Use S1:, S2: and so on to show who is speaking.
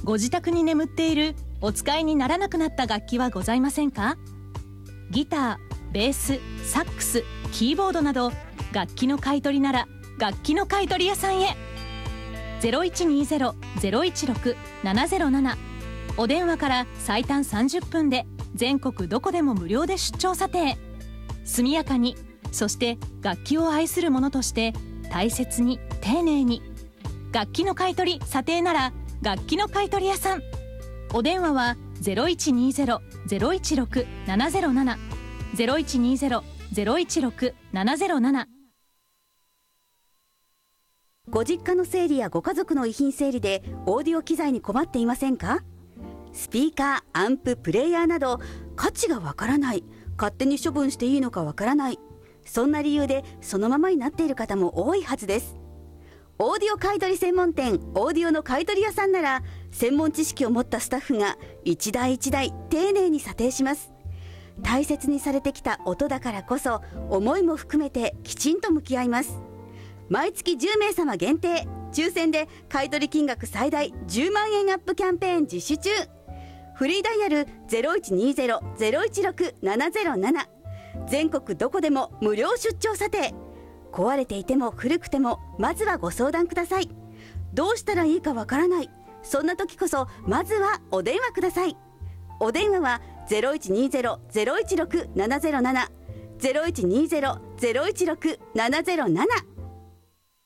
S1: ご自宅に眠っているお使いにならなくなった楽器はございませんか？ギター、ベース、サックス、キーボードなど楽器の買い取りなら楽器の買い取り屋さんへ。 0120-016-707 お電話から最短30分で全国どこでも無料で出張査定。速やかに、そして楽器を愛する者として大切に丁寧に。楽器の買い取り査定なら楽器の買い取り屋さん。お電話は 0120-016-707 0120-016-707。
S2: ご実家の整理やご家族の遺品整理でオーディオ機材に困っていませんか？スピーカー、アンプ、プレイヤーなど価値がわからない、勝手に処分していいのかわからない、そんな理由でそのままになっている方も多いはずです。オーディオ買取専門店オーディオの買取屋さんなら、専門知識を持ったスタッフが一台一台丁寧に査定します。大切にされてきた音だからこそ、思いも含めてきちんと向き合います。毎月10名様限定、抽選で買取金額最大10万円アップキャンペーン実施中。フリーダイヤル 0120-016-707。 全国どこでも無料出張査定。壊れていても古くても、まずはご相談ください。どうしたらいいかわからない、そんな時こそまずはお電話ください。お電話は 0120-016-707 0120-016-707